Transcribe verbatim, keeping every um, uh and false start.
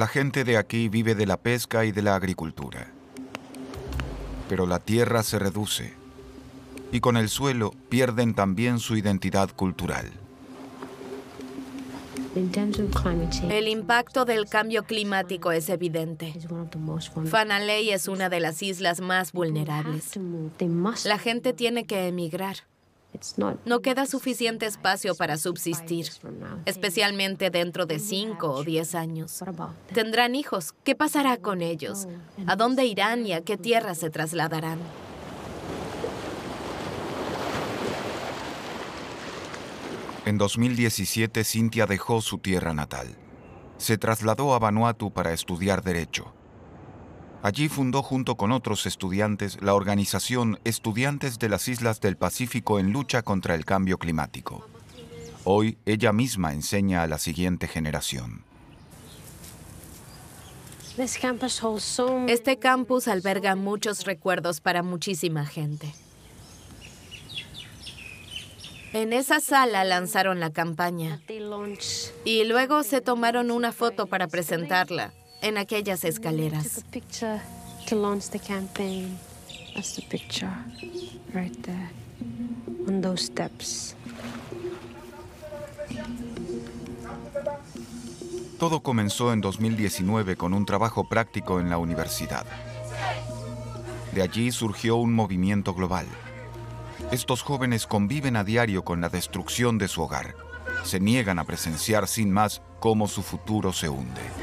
La gente de aquí vive de la pesca y de la agricultura. Pero la tierra se reduce y con el suelo pierden también su identidad cultural. El impacto del cambio climático es evidente. Fanaley es una de las islas más vulnerables. La gente tiene que emigrar. No queda suficiente espacio para subsistir, especialmente dentro de cinco o diez años. Tendrán hijos. ¿Qué pasará con ellos? ¿A dónde irán y a qué tierra se trasladarán? En dos mil diecisiete, Cynthia dejó su tierra natal. Se trasladó a Vanuatu para estudiar Derecho. Allí fundó junto con otros estudiantes la organización Estudiantes de las Islas del Pacífico en lucha contra el cambio climático. Hoy, ella misma enseña a la siguiente generación. Este campus alberga muchos recuerdos para muchísima gente. En esa sala lanzaron la campaña y luego se tomaron una foto para presentarla en aquellas escaleras. Todo comenzó en dos mil diecinueve con un trabajo práctico en la universidad. De allí surgió un movimiento global. Estos jóvenes conviven a diario con la destrucción de su hogar. Se niegan a presenciar sin más cómo su futuro se hunde.